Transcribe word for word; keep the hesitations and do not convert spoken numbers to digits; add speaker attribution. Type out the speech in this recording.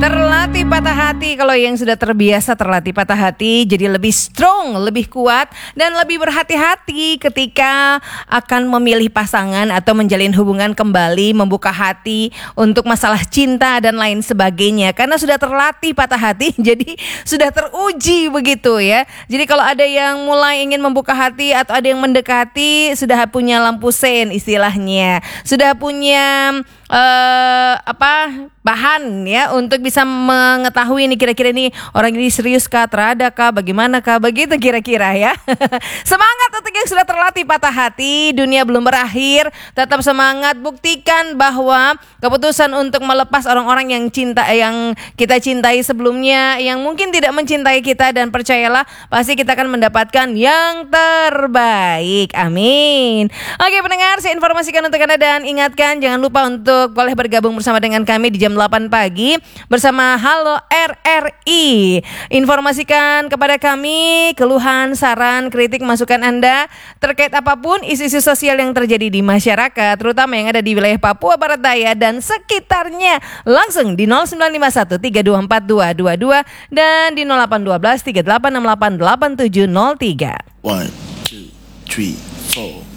Speaker 1: Terlatih patah hati. Kalau yang sudah terbiasa terlatih patah hati, jadi lebih strong, lebih kuat, dan lebih berhati-hati ketika akan memilih pasangan atau menjalin hubungan kembali, membuka hati untuk masalah cinta dan lain sebagainya. Karena sudah terlatih patah hati, jadi sudah teruji begitu ya. Jadi kalau ada yang mulai ingin membuka hati atau ada yang mendekati, sudah punya lampu sen istilahnya, sudah punya uh, apa bahan ya untuk bisa mengetahui ini kira-kira ini orang ini serius kah, terada kah, bagaimana kah, begitu kira-kira ya. Semangat untuk yang sudah terlatih patah hati, dunia belum berakhir, tetap semangat, buktikan bahwa keputusan untuk melepas orang-orang yang cinta yang kita cintai sebelumnya, yang mungkin tidak mencintai kita, dan percayalah pasti kita akan mendapatkan yang terbaik. Amin. Oke pendengar, saya informasikan untuk Anda dan ingatkan jangan lupa untuk boleh bergabung bersama dengan kami di jam delapan pagi bersama Halo R R I. Informasikan kepada kami keluhan, saran, kritik, masukan Anda terkait apapun isu-isu sosial yang terjadi di masyarakat, terutama yang ada di wilayah Papua Barat Daya dan sekitarnya, langsung di nol sembilan lima satu tiga dua empat dua dua dua dan di nol delapan satu dua tiga delapan enam delapan delapan tujuh nol tiga.
Speaker 2: One, two, three, four.